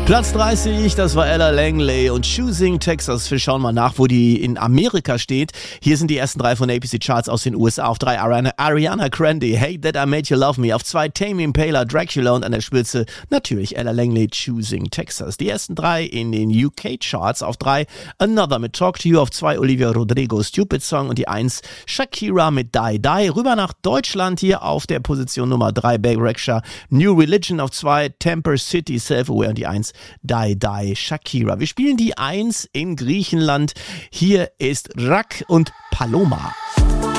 Platz 30, das war Ella Langley und Choosing Texas. Wir schauen mal nach, wo die in Amerika steht. Hier sind die ersten 3 von APC Charts aus den USA. Auf 3 Ariana Grande, Hate That I Made You Love Me. Auf 2 Tame Impala, Dracula und an der Spitze natürlich Ella Langley, Choosing Texas. Die ersten 3 in den UK Charts. Auf 3 Another mit Talk to You. Auf 2 Olivia Rodrigo, Stupid Song. Und die 1 Shakira mit Die Die. Rüber nach Deutschland hier auf der Position Nummer 3 Big Rexha, New Religion. Auf 2 Temper City, Self-Aware. Und die 1 Die Die, Shakira. Wir spielen die 1 in Griechenland. Hier ist Rak und Paloma.